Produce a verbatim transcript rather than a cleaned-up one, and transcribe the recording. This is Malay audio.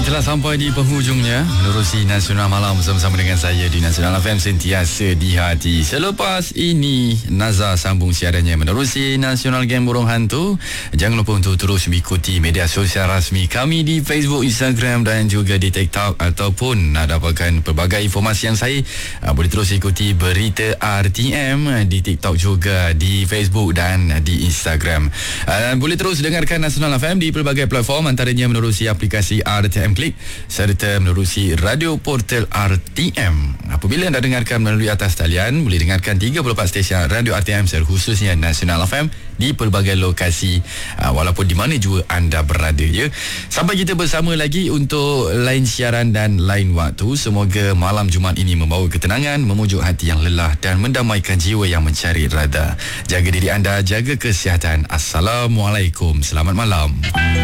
telah sampai di penghujungnya menerusi Nasional Malam bersama-sama dengan saya di Nasional F M, sentiasa di hati. Selepas ini Nazar sambung siarannya menerusi Nasional Game Burung Hantu. Jangan lupa untuk terus mengikuti media sosial rasmi kami di Facebook, Instagram dan juga di TikTok, ataupun nak dapatkan pelbagai informasi yang sahih boleh terus ikuti Berita R T M di TikTok juga, di Facebook dan di Instagram. Boleh terus dengarkan Nasional F M di pelbagai platform, antaranya menerusi aplikasi R T M Klik serta menerusi radio portal R T M. Apabila anda dengarkan melalui atas talian, boleh dengarkan tiga puluh empat stesen radio R T M khususnya Nasional F M di pelbagai lokasi, walaupun di mana juga anda berada, ya. Sampai kita bersama lagi untuk lain siaran dan lain waktu. Semoga malam Jumaat ini membawa ketenangan, memujuk hati yang lelah dan mendamaikan jiwa yang mencari rada. Jaga diri anda, jaga kesihatan. Assalamualaikum, selamat malam.